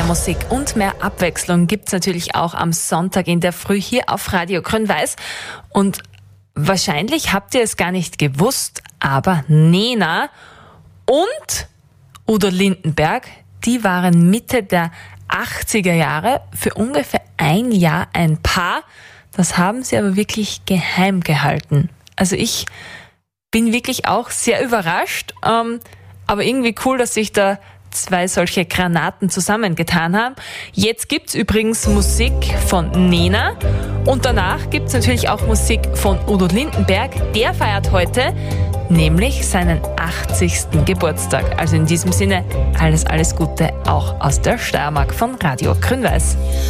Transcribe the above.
Mehr Musik und mehr Abwechslung gibt's natürlich auch am Sonntag in der Früh hier auf Radio Grün-Weiß. Und wahrscheinlich habt ihr es gar nicht gewusst, aber Nena und Udo Lindenberg, die waren Mitte der 80er Jahre für ungefähr ein Jahr ein Paar. Das haben sie aber wirklich geheim gehalten. Also ich bin wirklich auch sehr überrascht, aber irgendwie cool, dass sich da zwei solche Granaten zusammengetan haben. Jetzt gibt's übrigens Musik von Nena und danach gibt's natürlich auch Musik von Udo Lindenberg. Der feiert heute nämlich seinen 80. Geburtstag. Also in diesem Sinne alles Gute auch aus der Steiermark von Radio Grün-Weiß.